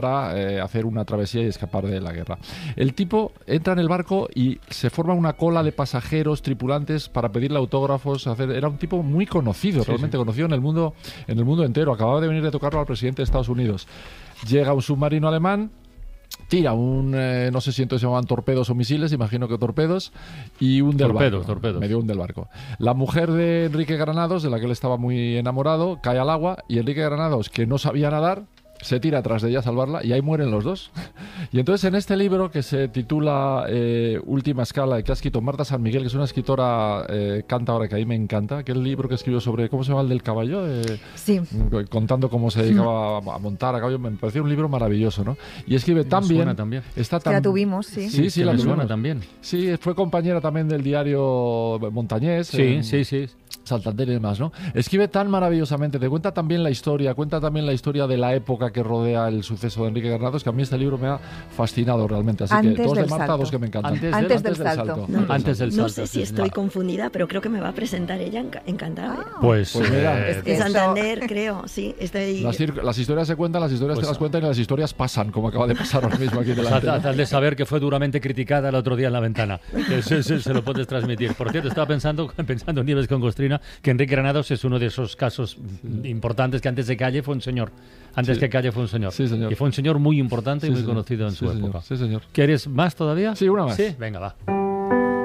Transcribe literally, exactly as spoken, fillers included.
para eh, hacer una travesía y escapar de la guerra. El tipo entra en el barco y se forma una cola de pasajeros, tripulantes, para pedirle autógrafos. Hacer... Era un tipo muy conocido, sí, realmente sí. conocido en el mundo, en el mundo entero. Acababa de venir de tocarlo al presidente de Estados Unidos. Llega un submarino alemán, tira un, eh, no sé si entonces se llamaban torpedos o misiles, imagino que torpedos, y hunde el barco. Torpedos. Medio hunde el barco. La mujer de Enrique Granados, de la que él estaba muy enamorado, cae al agua, y Enrique Granados, que no sabía nadar, se tira atrás de ella a salvarla y ahí mueren los dos. Y entonces en este libro que se titula eh, Última Escala, que ha escrito Marta San Miguel, que es una escritora eh, cántabra que a mí me encanta, aquel libro que escribió sobre, ¿cómo se llama el del caballo? Eh, sí. Contando cómo se dedicaba a, a montar a caballo, me pareció un libro maravilloso, ¿no? Y escribe tan bien, también. Está tan... Que la tuvimos, sí. Sí, sí, sí la tuvimos también. Sí, fue compañera también del diario Montañés. Sí, en... sí, sí. Santander y demás, ¿no? Escribe tan maravillosamente, te cuenta también la historia, cuenta también la historia de la época que rodea el suceso de Enrique Granados, que a mí este libro me ha fascinado realmente. Así antes que dos de Marta, salto. dos que me encantan. Antes, antes, del, del salto. salto. No, no, antes del salto. No sé si estoy confundida, pero creo que me va a presentar ella en Cantabria. Ah, pues, pues mira, eh, es que en Santander, eso... creo, sí. Estoy... Las, las historias se cuentan, las historias pues, te las cuentan y las historias pasan, como acaba de pasar ahora mismo aquí delante. Tal tal de saber que fue duramente criticada el otro día en La Ventana. Se, se, se lo puedes transmitir. Por cierto, estaba pensando, pensando en Nieves con Costrina, que Enrique Granados es uno de esos casos sí. importantes que antes de Calle fue un señor. Antes sí. que Calle fue un señor. Sí, señor. Y fue un señor muy importante sí, y muy señor. conocido en sí, su señor. época. Sí, señor. ¿Quieres más todavía? Sí, una más. Sí, venga, va.